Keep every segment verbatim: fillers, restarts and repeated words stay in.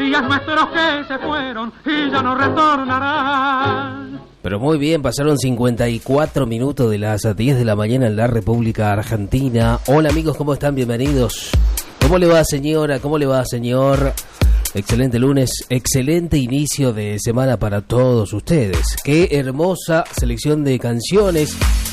días nuestros que se fueron y ya no retornarán. Pero muy bien, pasaron cincuenta y cuatro minutos de las diez de la mañana en la República Argentina. Hola amigos, ¿cómo están? Bienvenidos. ¿Cómo le va, señora? ¿Cómo le va, señor? Excelente lunes, excelente inicio de semana para todos ustedes. Qué hermosa selección de canciones,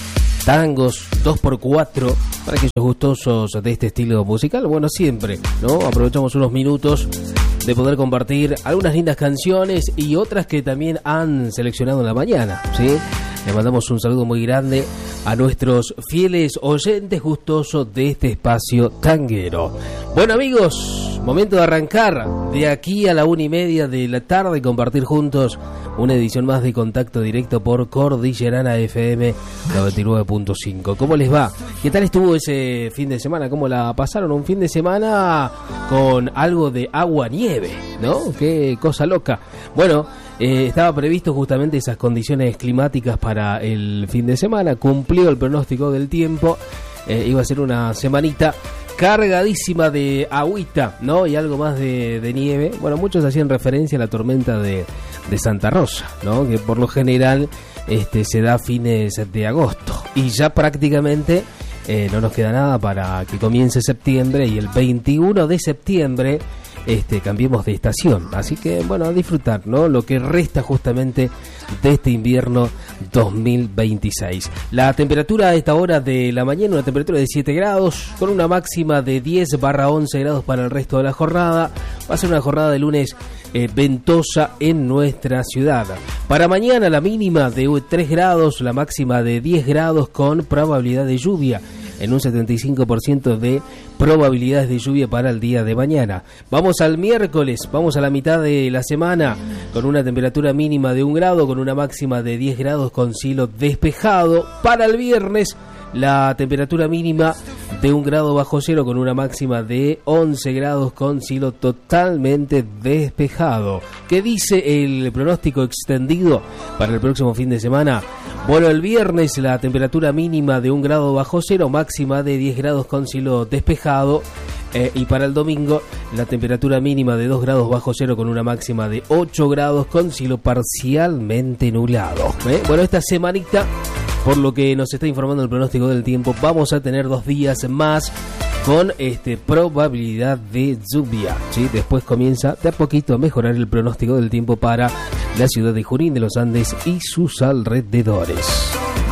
tangos, dos por cuatro, para aquellos gustosos de este estilo musical. Bueno, siempre, ¿no? Aprovechamos unos minutos de poder compartir algunas lindas canciones y otras que también han seleccionado en la mañana, ¿sí? Le mandamos un saludo muy grande a nuestros fieles oyentes gustosos de este espacio tanguero. Bueno amigos, momento de arrancar de aquí a la una y media de la tarde y compartir juntos una edición más de Contacto Directo por Cordillerana F M noventa y nueve punto cinco. ¿Cómo les va? ¿Qué tal estuvo ese fin de semana? ¿Cómo la pasaron? Un fin de semana con algo de agua-nieve, ¿no? Qué cosa loca. Bueno, eh, estaba previsto justamente esas condiciones climáticas para el fin de semana. Cumplió el pronóstico del tiempo. Eh, iba a ser una semanita cargadísima de agüita, ¿no? Y algo más de, de nieve. Bueno, muchos hacían referencia a la tormenta de, de Santa Rosa, ¿no? Que por lo general este, se da a fines de agosto. Y ya prácticamente eh, no nos queda nada para que comience septiembre. Y el veintiuno de septiembre este, cambiemos de estación. Así que, bueno, a disfrutar, ¿no? Lo que resta justamente de este invierno dos mil veintiséis. La temperatura a esta hora de la mañana, una temperatura de siete grados, con una máxima de diez barra once grados para el resto de la jornada. Va a ser una jornada de lunes eh, ventosa en nuestra ciudad. Para mañana la mínima de tres grados, la máxima de diez grados con probabilidad de lluvia. En un setenta y cinco por ciento de probabilidades de lluvia para el día de mañana. Vamos al miércoles, vamos a la mitad de la semana, con una temperatura mínima de un grado, con una máxima de diez grados con cielo despejado. Para el viernes, la temperatura mínima de un grado bajo cero, con una máxima de once grados con cielo totalmente despejado. ¿Qué dice el pronóstico extendido para el próximo fin de semana? Bueno, el viernes la temperatura mínima de un grado bajo cero, máxima de diez grados con cielo despejado. Eh, y para el domingo la temperatura mínima de dos grados bajo cero con una máxima de ocho grados con cielo parcialmente nublado. ¿Eh? Bueno, esta semanita, por lo que nos está informando el pronóstico del tiempo, vamos a tener dos días más con este probabilidad de lluvia, ¿sí? Después comienza de a poquito a mejorar el pronóstico del tiempo para la ciudad de Junín de los Andes y sus alrededores.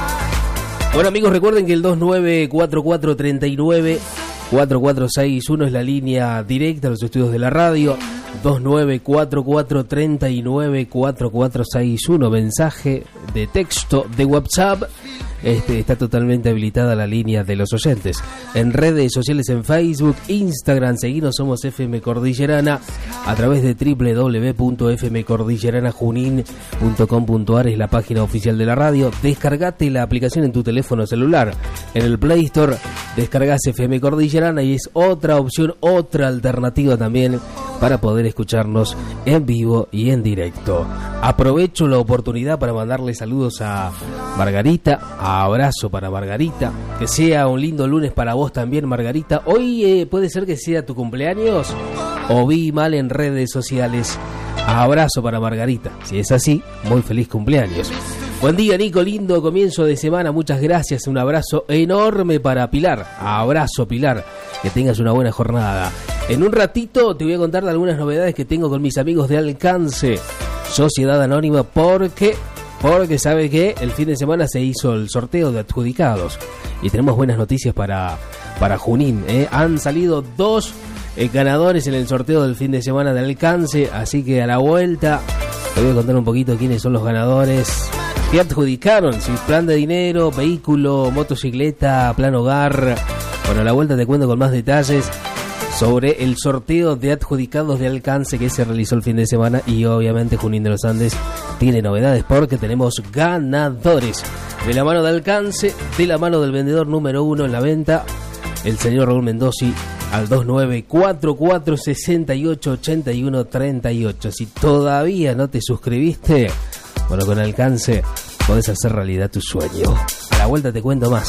Bueno amigos, recuerden que el dos nueve cuatro cuatro tres nueve cuatro cuatro seis uno es la línea directa a los estudios de la radio. Dos nueve cuatro cuatro tres nueve cuatro cuatro seis uno, mensaje de texto de WhatsApp. Este, está totalmente habilitada la línea de los oyentes. En redes sociales, en Facebook, Instagram, seguinos, somos F M Cordillerana, a través de doble u doble u doble u punto f m cordillerana junín punto com punto a r es la página oficial de la radio. Descargate la aplicación en tu teléfono celular. En el Play Store descargas F M Cordillerana y es otra opción, otra alternativa también para poder escucharnos en vivo y en directo. Aprovecho la oportunidad para mandarle saludos a Margarita, a abrazo para Margarita, que sea un lindo lunes para vos también, Margarita. Hoy eh, puede ser que sea tu cumpleaños, o vi mal en redes sociales. Abrazo para Margarita, si es así, muy feliz cumpleaños. Buen día Nico, lindo comienzo de semana, muchas gracias, un abrazo enorme para Pilar. Abrazo Pilar, que tengas una buena jornada. En un ratito te voy a contar de algunas novedades que tengo con mis amigos de Alcance, Sociedad Anónima, porque... Porque sabe que el fin de semana se hizo el sorteo de adjudicados y tenemos buenas noticias para, para Junín. ¿eh? Han salido dos eh, ganadores en el sorteo del fin de semana de Alcance, así que a la vuelta te voy a contar un poquito quiénes son los ganadores. ¿Qué adjudicaron? Si plan de dinero, vehículo, motocicleta, plan hogar. Bueno, a la vuelta te cuento con más detalles sobre el sorteo de adjudicados de Alcance que se realizó el fin de semana, y obviamente Junín de los Andes tiene novedades porque tenemos ganadores. De la mano de Alcance, de la mano del vendedor número uno en la venta, el señor Raúl Mendoza, al dos nueve cuatro cuatro seis ocho ocho uno tres ocho. Si todavía no te suscribiste, bueno, con Alcance podés hacer realidad tu sueño. A la vuelta te cuento más.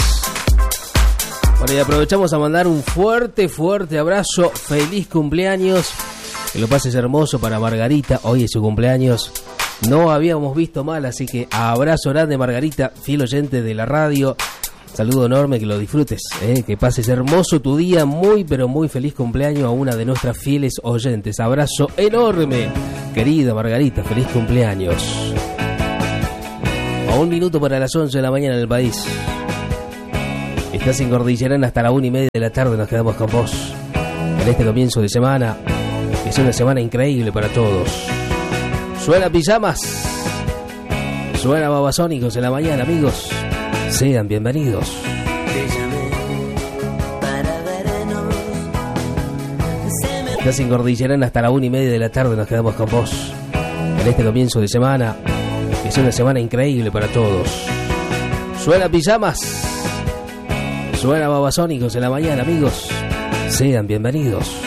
Bueno, y aprovechamos a mandar un fuerte, fuerte abrazo, feliz cumpleaños Que lo pases hermoso para Margarita, hoy es su cumpleaños. No habíamos visto mal, así que abrazo grande Margarita, fiel oyente de la radio. Saludo enorme, que lo disfrutes, ¿eh? Que pases hermoso tu día, muy pero muy feliz cumpleaños a una de nuestras fieles oyentes. Abrazo enorme, querida Margarita, feliz cumpleaños. A un minuto para las once de la mañana en el país. Estás en Cordillerana hasta la una y media de la tarde, nos quedamos con vos. En este comienzo de semana, que es una semana increíble para todos. Suena Pijamas, suena Babasónicos en la mañana, amigos. Sean bienvenidos. Estás en Cordillerana hasta la una y media de la tarde, nos quedamos con vos. En este comienzo de semana, que es una semana increíble para todos. Suena Pijamas, suena Babasónicos en la mañana, amigos. Sean bienvenidos.